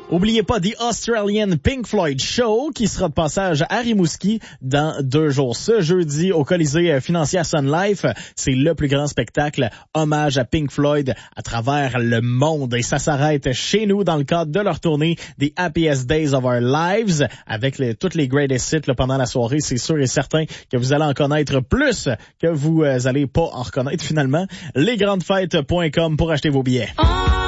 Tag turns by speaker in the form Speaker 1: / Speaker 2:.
Speaker 1: Oubliez pas The Australian Pink Floyd Show qui sera de passage à Rimouski dans 2 jours. Ce jeudi au Colisée financier Sun Life, c'est le plus grand spectacle hommage à Pink Floyd à travers le monde. Et ça s'arrête chez nous dans le cadre de leur tournée The Happiest Days of Our Lives avec toutes les greatest hits pendant la soirée. C'est sûr et certain que vous allez en connaître plus que vous allez pas en reconnaître finalement. Lesgrandesfêtes.com pour acheter vos billets.